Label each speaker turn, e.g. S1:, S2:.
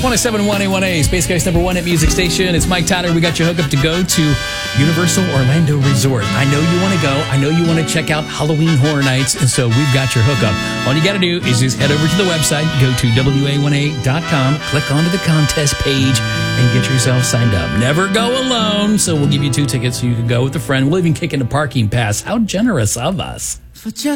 S1: 107.1 A1A, Space Guy's number one hit music station. It's Mike Tyler. We got your hookup to go to Universal Orlando Resort. I know you want to go. I know you want to check out Halloween Horror Nights, and so we've got your hookup. All you got to do is just head over to the website, go to WA1A.com, click onto the contest page, and get yourself signed up. Never go alone, so we'll give you 2 tickets so you can go with a friend. We'll even kick in a parking pass. How generous of us.